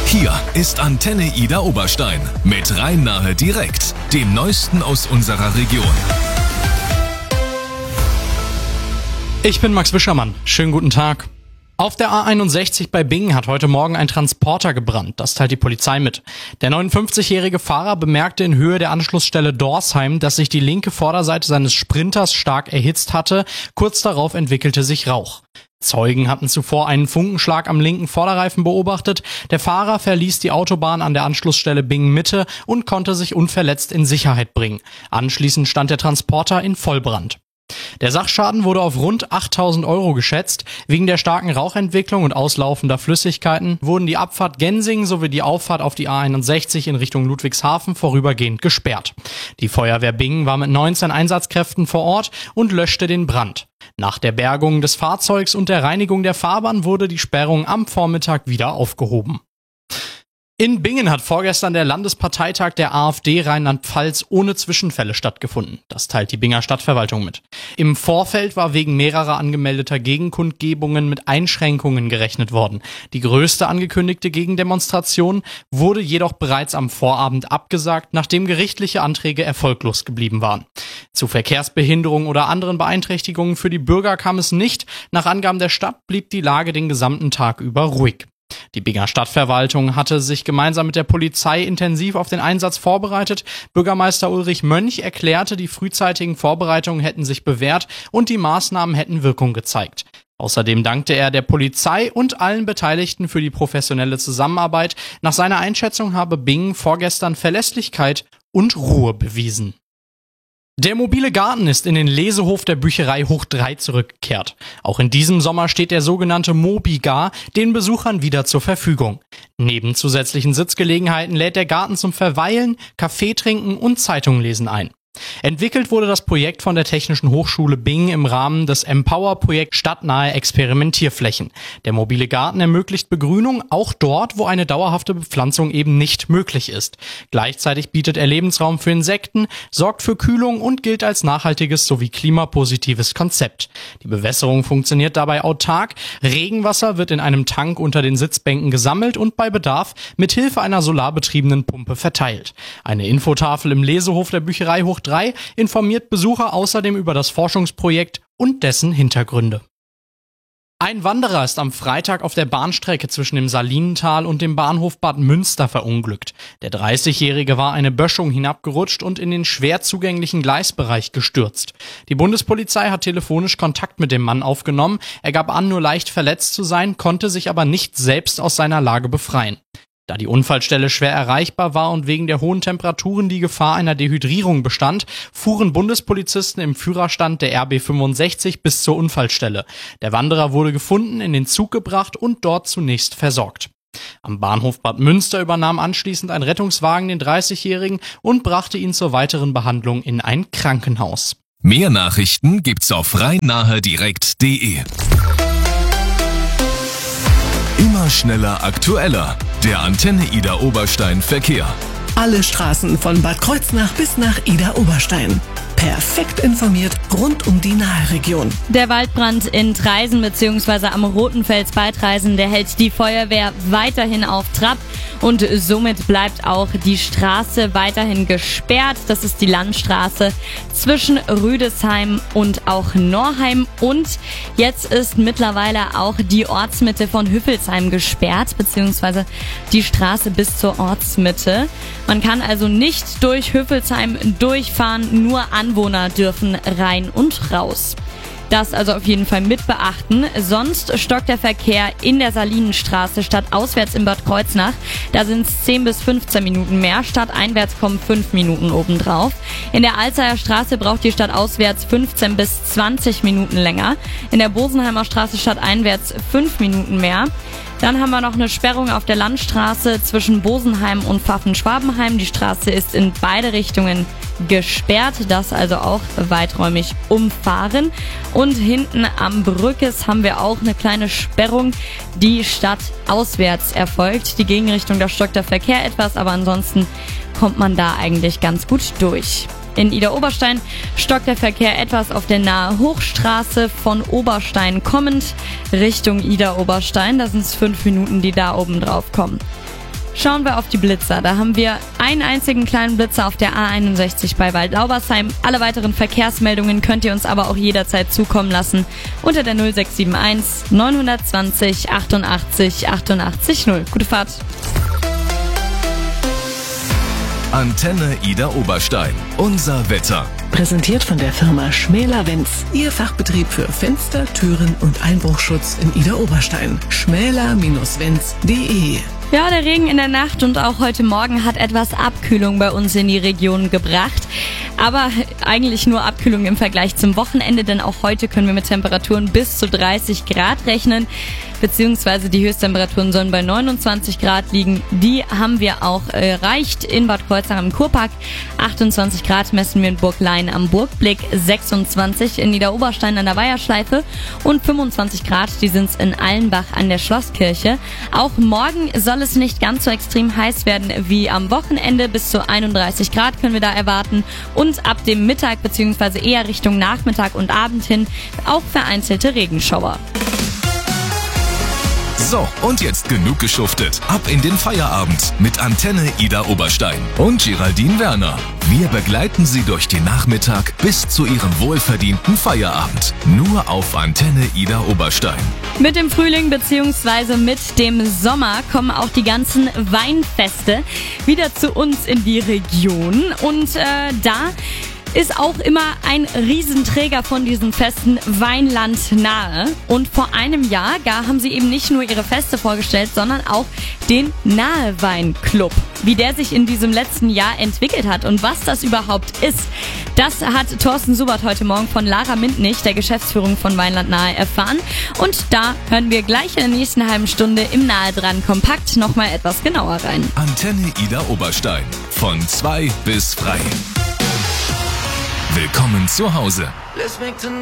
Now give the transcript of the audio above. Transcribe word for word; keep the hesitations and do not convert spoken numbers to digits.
Hier ist Antenne Ida Oberstein mit Rhein-Nahe direkt, dem Neuesten aus unserer Region. Ich bin Max Wischermann. Schönen guten Tag. Auf der A einundsechzig bei Bingen hat heute Morgen ein Transporter gebrannt. Das teilt die Polizei mit. Der neunundfünfzigjährige Fahrer bemerkte in Höhe der Anschlussstelle Dorsheim, dass sich die linke Vorderseite seines Sprinters stark erhitzt hatte. Kurz darauf entwickelte sich Rauch. Zeugen hatten zuvor einen Funkenschlag am linken Vorderreifen beobachtet. Der Fahrer verließ die Autobahn an der Anschlussstelle Bingen-Mitte und konnte sich unverletzt in Sicherheit bringen. Anschließend stand der Transporter in Vollbrand. Der Sachschaden wurde auf rund achttausend Euro geschätzt. Wegen der starken Rauchentwicklung und auslaufender Flüssigkeiten wurden die Abfahrt Gensingen sowie die Auffahrt auf die A einundsechzig in Richtung Ludwigshafen vorübergehend gesperrt. Die Feuerwehr Bingen war mit neunzehn Einsatzkräften vor Ort und löschte den Brand. Nach der Bergung des Fahrzeugs und der Reinigung der Fahrbahn wurde die Sperrung am Vormittag wieder aufgehoben. In Bingen hat vorgestern der Landesparteitag der AfD Rheinland-Pfalz ohne Zwischenfälle stattgefunden. Das teilt die Binger Stadtverwaltung mit. Im Vorfeld war wegen mehrerer angemeldeter Gegenkundgebungen mit Einschränkungen gerechnet worden. Die größte angekündigte Gegendemonstration wurde jedoch bereits am Vorabend abgesagt, nachdem gerichtliche Anträge erfolglos geblieben waren. Zu Verkehrsbehinderungen oder anderen Beeinträchtigungen für die Bürger kam es nicht. Nach Angaben der Stadt blieb die Lage den gesamten Tag über ruhig. Die Binger Stadtverwaltung hatte sich gemeinsam mit der Polizei intensiv auf den Einsatz vorbereitet. Bürgermeister Ulrich Mönch erklärte, die frühzeitigen Vorbereitungen hätten sich bewährt und die Maßnahmen hätten Wirkung gezeigt. Außerdem dankte er der Polizei und allen Beteiligten für die professionelle Zusammenarbeit. Nach seiner Einschätzung habe Bingen vorgestern Verlässlichkeit und Ruhe bewiesen. Der mobile Garten ist in den Lesehof der Bücherei Hoch drei zurückgekehrt. Auch in diesem Sommer steht der sogenannte Mobigar den Besuchern wieder zur Verfügung. Neben zusätzlichen Sitzgelegenheiten lädt der Garten zum Verweilen, Kaffee trinken und Zeitungen lesen ein. Entwickelt wurde das Projekt von der Technischen Hochschule Bingen im Rahmen des Empower-Projekt Stadtnahe Experimentierflächen. Der mobile Garten ermöglicht Begrünung auch dort, wo eine dauerhafte Bepflanzung eben nicht möglich ist. Gleichzeitig bietet er Lebensraum für Insekten, sorgt für Kühlung und gilt als nachhaltiges sowie klimapositives Konzept. Die Bewässerung funktioniert dabei autark. Regenwasser wird in einem Tank unter den Sitzbänken gesammelt und bei Bedarf mit Hilfe einer solarbetriebenen Pumpe verteilt. Eine Infotafel im Lesehof der Bücherei Hoch drei informiert Besucher außerdem über das Forschungsprojekt und dessen Hintergründe. Ein Wanderer ist am Freitag auf der Bahnstrecke zwischen dem Salinental und dem Bahnhof Bad Münster verunglückt. Der dreißigjährige war eine Böschung hinabgerutscht und in den schwer zugänglichen Gleisbereich gestürzt. Die Bundespolizei hat telefonisch Kontakt mit dem Mann aufgenommen. Er gab an, nur leicht verletzt zu sein, konnte sich aber nicht selbst aus seiner Lage befreien. Da die Unfallstelle schwer erreichbar war und wegen der hohen Temperaturen die Gefahr einer Dehydrierung bestand, fuhren Bundespolizisten im Führerstand der R B fünfundsechzig bis zur Unfallstelle. Der Wanderer wurde gefunden, in den Zug gebracht und dort zunächst versorgt. Am Bahnhof Bad Münster übernahm anschließend ein Rettungswagen den dreißigjährigen und brachte ihn zur weiteren Behandlung in ein Krankenhaus. Mehr Nachrichten gibt's auf rhein-nahe direkt punkt de. Immer schneller, aktueller. Der Antenne Ida Oberstein Verkehr. Alle Straßen von Bad Kreuznach bis nach Ida Oberstein. Perfekt informiert rund um die Nahe-Region. Der Waldbrand in Traisen bzw. am Rotenfels bei Traisen, der hält die Feuerwehr weiterhin auf Trab und somit bleibt auch die Straße weiterhin gesperrt. Das ist die Landstraße zwischen Rüdesheim und auch Norheim und jetzt ist mittlerweile auch die Ortsmitte von Hüffelsheim gesperrt bzw. die Straße bis zur Ortsmitte. Man kann also nicht durch Hüffelsheim durchfahren, nur Anwohner dürfen rein und raus. Das also auf jeden Fall mit beachten. Sonst stockt der Verkehr in der Salinenstraße stadtauswärts in Bad Kreuznach. Da sind es zehn bis fünfzehn Minuten mehr. Stadteinwärts kommen fünf Minuten obendrauf. In der Alzeier Straße braucht die stadtauswärts fünfzehn bis zwanzig Minuten länger. In der Bosenheimer Straße stadteinwärts fünf Minuten mehr. Dann haben wir noch eine Sperrung auf der Landstraße zwischen Bosenheim und Pfaffen-Schwabenheim. Die Straße ist in beide Richtungen gesperrt, das also auch weiträumig umfahren. Und hinten am Brückes haben wir auch eine kleine Sperrung, die stadtauswärts erfolgt. Die Gegenrichtung, da stockt der Verkehr etwas, aber ansonsten kommt man da eigentlich ganz gut durch. In Ida Oberstein stockt der Verkehr etwas auf der Nahe Hochstraße von Oberstein kommend Richtung Ida Oberstein. Da sind es fünf Minuten, die da oben drauf kommen. Schauen wir auf die Blitzer. Da haben wir einen einzigen kleinen Blitzer auf der A einundsechzig bei Waldlaubersheim. Alle weiteren Verkehrsmeldungen könnt ihr uns aber auch jederzeit zukommen lassen unter der null sechs sieben eins neun zwei null achtundachtzig achtundachtzig null. Gute Fahrt. Antenne Ida Oberstein. Unser Wetter. Präsentiert von der Firma Schmäler-Wenz. Ihr Fachbetrieb für Fenster, Türen und Einbruchschutz in Ida Oberstein. schmäler Wenz punkt de. Ja, der Regen in der Nacht und auch heute Morgen hat etwas Abkühlung bei uns in die Region gebracht. Aber eigentlich nur Abkühlung im Vergleich zum Wochenende, denn auch heute können wir mit Temperaturen bis zu dreißig Grad rechnen. Beziehungsweise die Höchsttemperaturen sollen bei neunundzwanzig Grad liegen. Die haben wir auch erreicht in Bad Kreuznach im Kurpark. achtundzwanzig Grad messen wir in Burglein am Burgblick, sechsundzwanzig in Niederoberstein an der Weiherschleife und fünfundzwanzig Grad, die sind's in Allenbach an der Schlosskirche. Auch morgen soll es nicht ganz so extrem heiß werden wie am Wochenende. Bis zu einunddreißig Grad können wir da erwarten. Und ab dem Mittag bzw. eher Richtung Nachmittag und Abend hin auch vereinzelte Regenschauer. So, und jetzt genug geschuftet. Ab in den Feierabend mit Antenne Ida Oberstein und Geraldine Werner. Wir begleiten Sie durch den Nachmittag bis zu Ihrem wohlverdienten Feierabend. Nur auf Antenne Ida Oberstein. Mit dem Frühling bzw. mit dem Sommer kommen auch die ganzen Weinfeste wieder zu uns in die Region. Und äh, da ist auch immer ein Riesenträger von diesen Festen Weinland nahe. Und vor einem Jahr gar haben sie eben nicht nur ihre Feste vorgestellt, sondern auch den Nahe Weinclub. Wie der sich in diesem letzten Jahr entwickelt hat und was das überhaupt ist, das hat Thorsten Subert heute Morgen von Lara Mintnich, der Geschäftsführung von Weinland Nahe, erfahren. Und da hören wir gleich in der nächsten halben Stunde im Nahe dran kompakt nochmal etwas genauer rein. Antenne Ida Oberstein. Von zwei bis frei. Willkommen zu Hause.